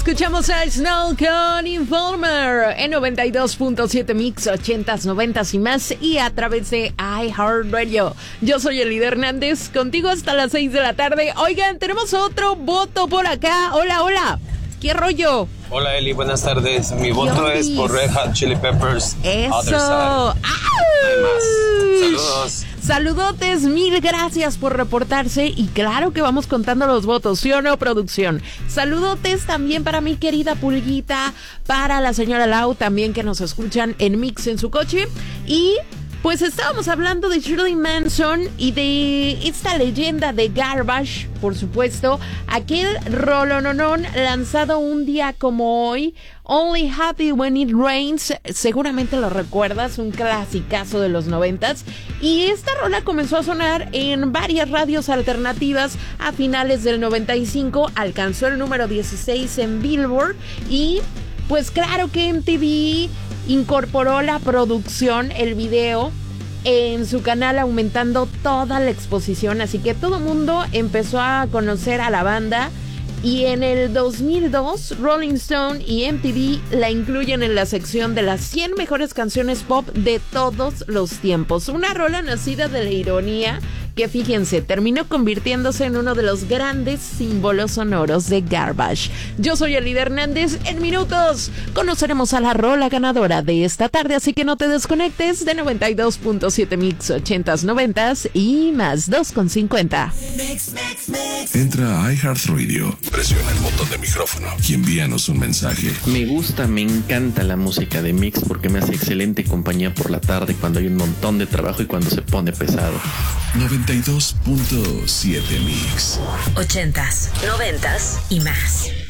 Escuchamos a Snow con Informer en 92.7 Mix, 80s, 90s y más, y a través de iHeartRadio. Yo soy Elida Hernández, contigo hasta las 6 de la tarde. Oigan, tenemos otro voto por acá. Hola, hola. ¿Qué rollo? Hola Eli, buenas tardes. Mi voto es por Red Hot Chili Peppers. Eso. Other Side. Además, saludos. Saludotes, mil gracias por reportarse y claro que vamos contando los votos, ¿sí o no, producción? Saludotes también para mi querida Pulguita, para la señora Lau también que nos escuchan en Mix en su coche y... Pues estábamos hablando de Shirley Manson y de esta leyenda de Garbage, por supuesto, aquel rolononón lanzado un día como hoy, Only Happy When It Rains, seguramente lo recuerdas, un clasicazo de los 90s, y esta rola comenzó a sonar en varias radios alternativas a finales del 95, alcanzó el número 16 en Billboard y pues claro que MTV incorporó la producción, el video, en su canal aumentando toda la exposición, así que todo el mundo empezó a conocer a la banda y en el 2002 Rolling Stone y MTV la incluyen en la sección de las 100 mejores canciones pop de todos los tiempos, una rola nacida de la ironía que fíjense, terminó convirtiéndose en uno de los grandes símbolos sonoros de Garbage. Yo soy Elida Hernández, en minutos conoceremos a la rola ganadora de esta tarde, así que no te desconectes de 92.7 Mix, 80s, 90s y más 2.50. Entra a iHeartRadio, presiona el botón de micrófono y envíanos un mensaje. Me gusta, me encanta la música de Mix porque me hace excelente compañía por la tarde cuando hay un montón de trabajo y cuando se pone pesado. 92.7 Mix. 80s, 90s y más.